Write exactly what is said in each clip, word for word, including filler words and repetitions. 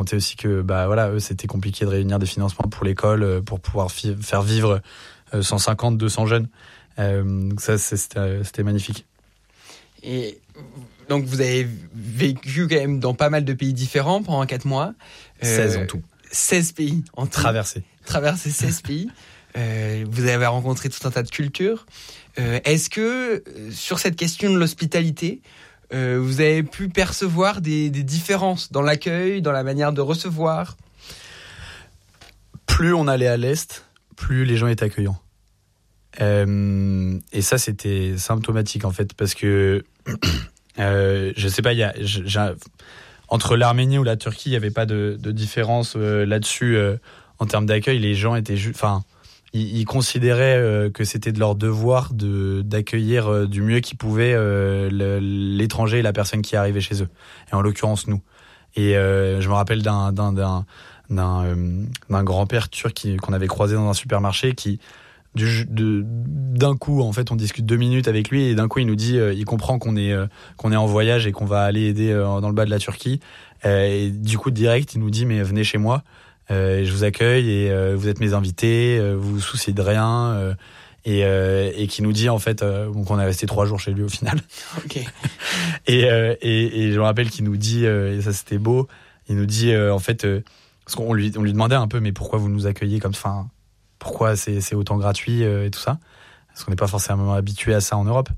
raconté aussi que bah voilà, eux c'était compliqué de réunir des financements pour l'école pour pouvoir fi- faire vivre cent cinquante deux cents jeunes. Euh, donc ça c'était, c'était magnifique. Et donc vous avez vécu quand même dans pas mal de pays différents pendant quatre mois. seize en tout. seize pays en tout. Traversé. Traversé seize pays. Euh, vous avez rencontré tout un tas de cultures. Euh, est-ce que sur cette question de l'hospitalité, euh, vous avez pu percevoir des, des différences dans l'accueil, dans la manière de recevoir ? Plus on allait à l'est, plus les gens étaient accueillants. Euh, et ça, c'était symptomatique en fait, parce que euh, je sais pas, il y a, j'ai, entre l'Arménie ou la Turquie, il y avait pas de, de différence euh, là-dessus euh, en termes d'accueil. Les gens étaient juste, enfin, ils, ils considéraient euh, que c'était de leur devoir de d'accueillir euh, du mieux qu'ils pouvaient euh, le, l'étranger et la personne qui arrivait chez eux. Et en l'occurrence nous. Et euh, je me rappelle d'un d'un d'un d'un, euh, d'un grand-père turc qui, qu'on avait croisé dans un supermarché qui Du, de, d'un coup, en fait, on discute deux minutes avec lui et d'un coup, il nous dit, euh, il comprend qu'on est euh, qu'on est en voyage et qu'on va aller aider euh, dans le bas de la Turquie. Euh, et du coup, direct, il nous dit, mais venez chez moi, euh, et je vous accueille et euh, vous êtes mes invités, euh, vous vous souciez de rien, euh, et euh, et qui nous dit en fait, euh, donc on est resté trois jours chez lui au final. Ok. et, euh, et et je me rappelle qu'il nous dit, euh, et ça c'était beau, il nous dit euh, en fait, euh, parce qu'on lui on lui demandait un peu, mais pourquoi vous nous accueillez comme ça? Pourquoi c'est, c'est autant gratuit euh, et tout ça, parce qu'on n'est pas forcément habitué à ça en Europe.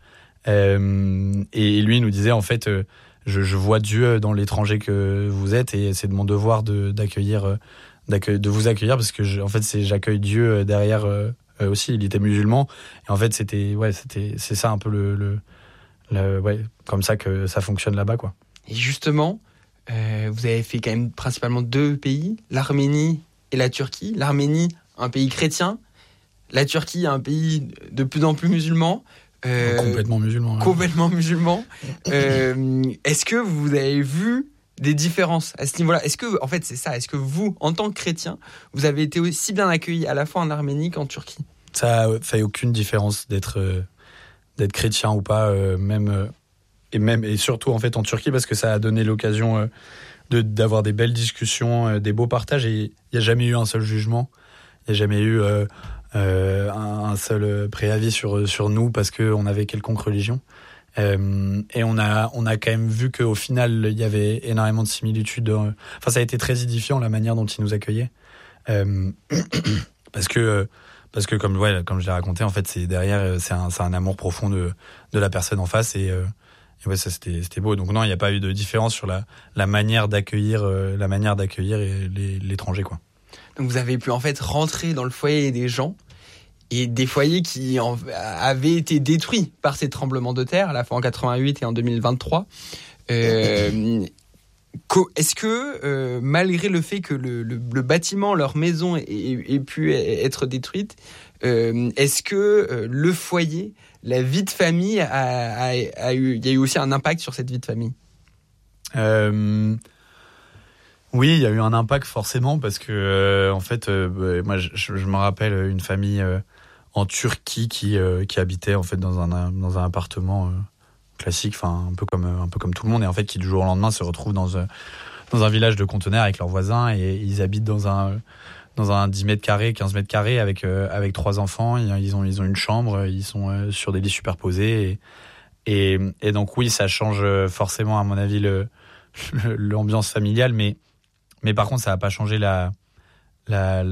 Euh, et lui il nous disait en fait, euh, je, je vois Dieu dans l'étranger que vous êtes et c'est de mon devoir de, d'accueillir, euh, d'accueillir, de vous accueillir parce que je, en fait c'est j'accueille Dieu derrière euh, aussi. Il était musulman et en fait c'était ouais c'était c'est ça un peu le, le, le ouais comme ça que ça fonctionne là-bas quoi. Et justement, euh, vous avez fait quand même principalement deux pays, l'Arménie et la Turquie. L'Arménie, un pays chrétien, la Turquie, un pays de plus en plus musulman. Euh, complètement musulman. Ouais. Complètement musulman. euh, est-ce que vous avez vu des différences à ce niveau-là ? Est-ce que, en fait, c'est ça. Est-ce que vous, en tant que chrétien, vous avez été aussi bien accueillis à la fois en Arménie qu'en Turquie ? Ça ne fait aucune différence d'être euh, d'être chrétien ou pas, euh, même euh, et même et surtout en fait en Turquie parce que ça a donné l'occasion euh, de d'avoir des belles discussions, euh, des beaux partages et il n'y a jamais eu un seul jugement. Il n'y a jamais eu euh, euh, un, un seul préavis sur, sur nous parce qu'on avait quelconque religion. Euh, et on a, on a quand même vu qu'au final, il y avait énormément de similitudes. Enfin, ça a été très édifiant, la manière dont ils nous accueillaient. Euh, parce que, parce que comme, ouais, comme je l'ai raconté, en fait, c'est derrière, c'est un, c'est un amour profond de, de la personne en face. Et, euh, et ouais, ça, c'était, c'était beau. Donc non, il n'y a pas eu de différence sur la, la manière d'accueillir, euh, la manière d'accueillir les, l'étranger, quoi. Donc vous avez pu en fait rentrer dans le foyer des gens et des foyers qui en avaient été détruits par ces tremblements de terre à la fois en quatre-vingt-huit et en deux mille vingt-trois. Euh, est-ce que euh, malgré le fait que le, le, le bâtiment, leur maison ait, ait pu être détruite, euh, est-ce que euh, le foyer, la vie de famille a, a, a eu, il y a eu aussi un impact sur cette vie de famille ? euh... Oui, il y a eu un impact forcément parce que euh, en fait, euh, moi je, je me rappelle une famille euh, en Turquie qui euh, qui habitait en fait dans un dans un appartement euh, classique, enfin un peu comme un peu comme tout le monde et en fait qui du jour au lendemain se retrouvent dans un dans un village de conteneurs avec leurs voisins et ils habitent dans un dans un dix mètres carrés, quinze mètres carrés avec euh, avec trois enfants. Ils ont ils ont une chambre, ils sont euh, sur des lits superposés et, et et donc oui, ça change forcément à mon avis le, le l'ambiance familiale, mais Mais par contre, ça n'a pas changé la, la,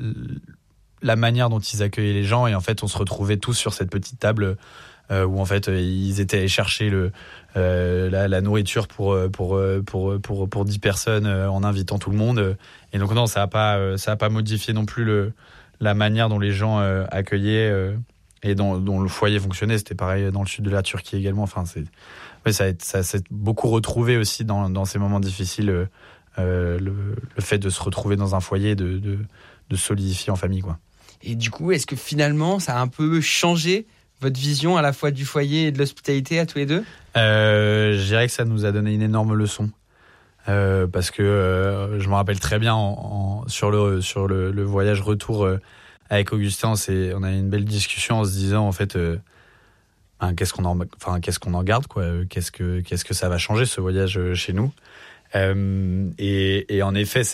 la manière dont ils accueillaient les gens. Et en fait, on se retrouvait tous sur cette petite table euh, où en fait, ils étaient allés chercher le, euh, la, la nourriture pour, pour, pour, pour, pour dix personnes en invitant tout le monde. Et donc non, ça n'a pas, ça a pas modifié non plus le, la manière dont les gens euh, accueillaient euh, et dont, dont le foyer fonctionnait. C'était pareil dans le sud de la Turquie également. Enfin, c'est, ouais, ça, a, ça s'est beaucoup retrouvé aussi dans, dans ces moments difficiles. Euh, Euh, le, le fait de se retrouver dans un foyer, de, de, de solidifier en famille, quoi. Et du coup, est-ce que finalement, ça a un peu changé votre vision à la fois du foyer et de l'hospitalité à tous les deux ? euh, Je dirais que ça nous a donné une énorme leçon. Euh, parce que euh, je me rappelle très bien en, en, sur, le, sur le, le voyage retour euh, avec Augustin, c'est, on a eu une belle discussion en se disant en fait euh, hein, qu'est-ce qu'on en, enfin, qu'est-ce qu'on en garde, quoi, qu'est-ce que, qu'est-ce que ça va changer ce voyage chez nous. Euh, et, et en effet,